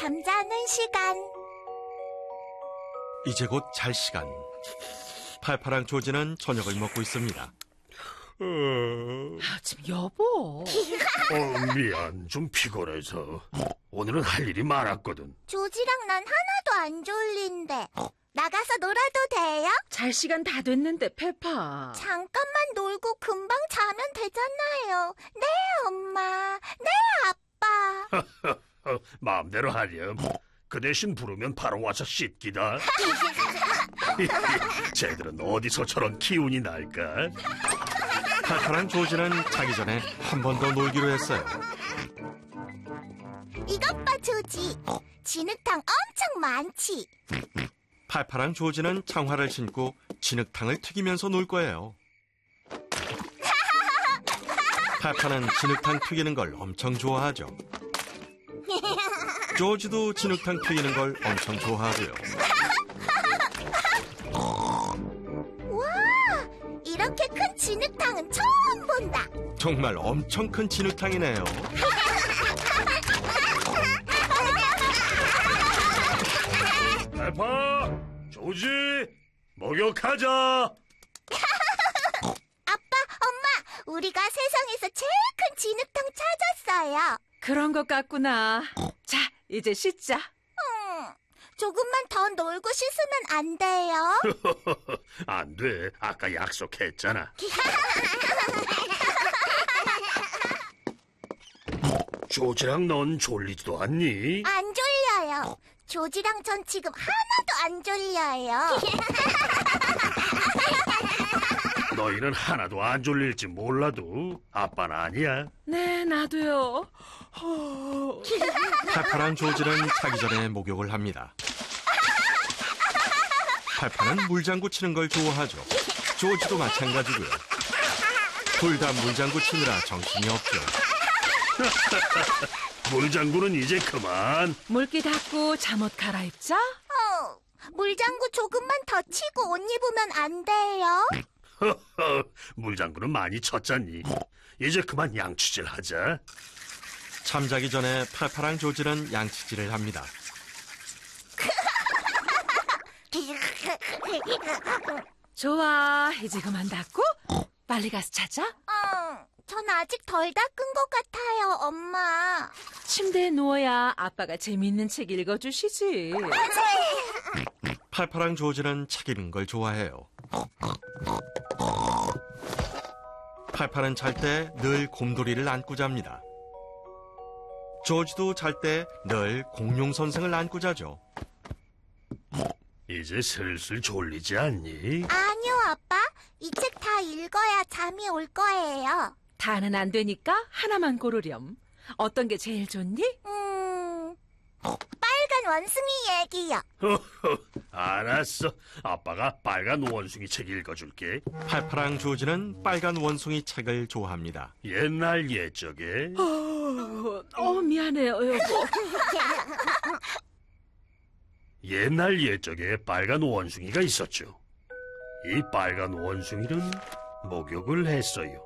잠자는 시간. 이제 곧 잘 시간. 팔팔랑 조지는 저녁을 먹고 있습니다. 지금 여보. 미안. 좀 피곤해서. 오늘은 할 일이 많았거든. 조지랑 난 하나도 안 졸린데. 나가서 놀아도 돼요? 잘 시간 다 됐는데, 페파. 잠깐만 놀고 금방 자면 되잖아요. 네, 엄마. 네, 아빠. 마음대로 하렴. 그 대신 부르면 바로 와서 씻기다. 쟤들은 어디서 저런 기운이 날까? 팔팔랑 조지는 자기 전에 한 번 더 놀기로 했어요. 이것 봐, 조지. 진흙탕 엄청 많지? 팔팔랑 조지는 장화를 신고 진흙탕을 튀기면서 놀 거예요. 팔팔은 진흙탕 튀기는 걸 엄청 좋아하죠. 조지도 진흙탕 튀기는 걸 엄청 좋아하고요. 와, 이렇게 큰 진흙탕은 처음 본다. 정말 엄청 큰 진흙탕이네요. 페파, 조지, 목욕하자. 아빠, 엄마, 우리가 세상에서 제일 큰 진흙탕 찾았어요. 그런 것 같구나. 자, 이제 씻자. 조금만 더 놀고 씻으면 안 돼요? 안 돼. 아까 약속했잖아. 조지랑 넌 졸리지도 않니? 안 졸려요. 조지랑 전 지금 하나도 안 졸려요. 너희는 하나도 안 졸릴지 몰라도 아빠는 아니야. 네, 나도요. 팔팔한 조지는 자기 전에 목욕을 합니다. 팔팔은 물장구 치는 걸 좋아하죠. 조지도 마찬가지고요. 둘 다 물장구 치느라 정신이 없죠. 물장구는 이제 그만. 물기 닦고 잠옷 갈아입자. 물장구 조금만 더 치고 옷 입으면 안 돼요? 물장구는 많이 쳤잖니. 이제 그만 양치질 하자. 잠자기 전에 팔팔한 조지는 양치질을 합니다. 좋아, 이제 그만 닦고 빨리 가서 자자. 전 아직 덜 닦은 것 같아요, 엄마. 침대에 누워야 아빠가 재미있는 책 읽어주시지. 팔팔한 조지는 책 읽는 걸 좋아해요. 팔팔은 잘 때 늘 곰돌이를 안고 잡니다. 조지도 잘 때 늘 공룡 선생을 안고 자죠. 이제 슬슬 졸리지 않니? 아니요, 아빠. 이 책 다 읽어야 잠이 올 거예요. 다는 안 되니까 하나만 고르렴. 어떤 게 제일 좋니? 빨간 원숭이 얘기요. 알았어. 아빠가 빨간 원숭이 책 읽어줄게. 팔팔한 조지는 빨간 원숭이 책을 좋아합니다. 옛날 옛적에 미안해요, 여보. 옛날 옛적에 빨간 원숭이가 있었죠. 이 빨간 원숭이는 목욕을 했어요.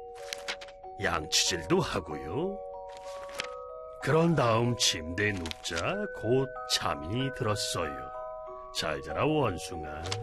양치질도 하고요. 그런 다음 침대에 눕자 곧 잠이 들었어요. 잘 자라 원숭아.